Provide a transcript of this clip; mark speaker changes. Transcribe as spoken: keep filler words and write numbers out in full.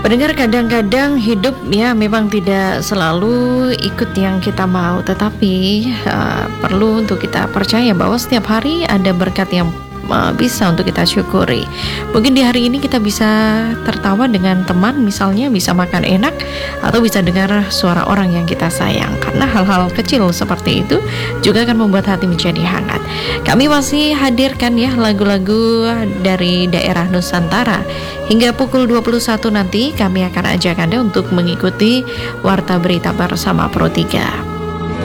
Speaker 1: Pendengar, kadang-kadang hidup ya memang tidak selalu ikut yang kita mau, tetapi uh, perlu untuk kita percaya bahwa setiap hari ada berkat yang uh, bisa untuk kita syukuri. Mungkin di hari ini kita bisa tertawa dengan teman, misalnya bisa makan enak, atau bisa dengar suara orang yang kita sayang. Karena hal-hal kecil seperti itu juga akan membuat hati menjadi hangat. Kami masih hadirkan ya lagu-lagu dari daerah Nusantara. Hingga pukul dua puluh satu nanti kami akan ajak Anda untuk mengikuti Warta Berita bersama Pro tiga.